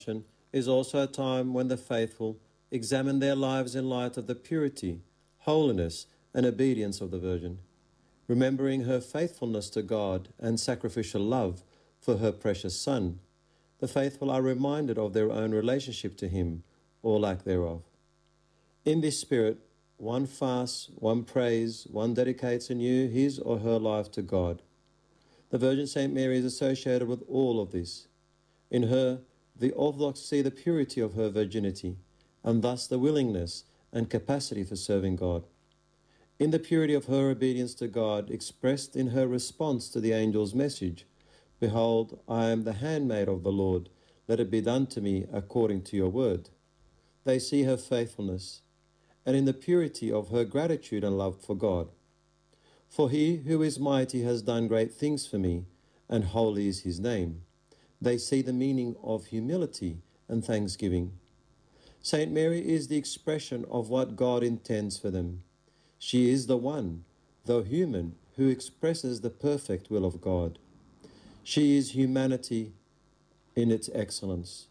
is also a time when the faithful examine their lives in light of the purity, holiness, and obedience of the Virgin. Remembering her faithfulness to God and sacrificial love for her precious Son, the faithful are reminded of their own relationship to him, or lack thereof. In this spirit, one fasts, one prays, one dedicates anew his or her life to God. The Virgin Saint Mary is associated with all of this. In her, the Orthodox see the purity of her virginity, and thus the willingness and capacity for serving God. In the purity of her obedience to God, expressed in her response to the angel's message, "Behold, I am the handmaid of the Lord, let it be done to me according to your word," they see her faithfulness, and in the purity of her gratitude and love for God. "For he who is mighty has done great things for me, and holy is his name." They see the meaning of humility and thanksgiving. Saint Mary is the expression of what God intends for them. She is the one, though human, who expresses the perfect will of God. She is humanity in its excellence.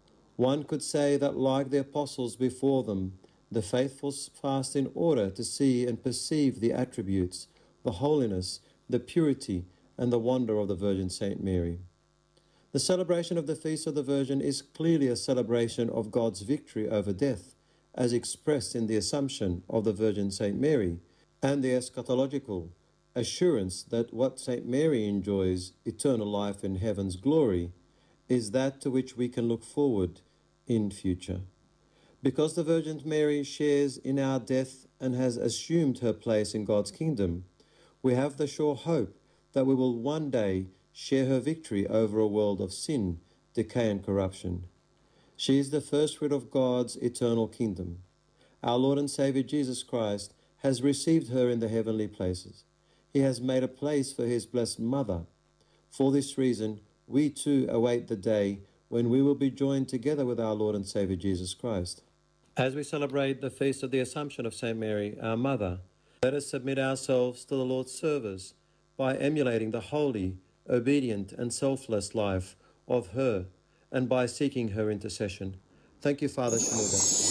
One could say that, like the apostles before them, the faithful fast in order to see and perceive the attributes, the holiness, the purity, and the wonder of the Virgin Saint Mary. The celebration of the Feast of the Virgin is clearly a celebration of God's victory over death, as expressed in the Assumption of the Virgin Saint Mary, and the eschatological assurance that what Saint Mary enjoys, eternal life in heaven's glory, is that to which we can look forward in future. Because the Virgin Mary shares in our death and has assumed her place in God's kingdom, we have the sure hope that we will one day share her victory over a world of sin, decay, and corruption. She is the first fruit of God's eternal kingdom. Our Lord and Saviour Jesus Christ has received her in the heavenly places. He has made a place for his blessed mother. For this reason, we too await the day when we will be joined together with our Lord and Saviour Jesus Christ. As we celebrate the Feast of the Assumption of Saint Mary, our Mother, let us submit ourselves to the Lord's service by emulating the holy, obedient and selfless life of her, and by seeking her intercession. Thank you, Father Shmuda.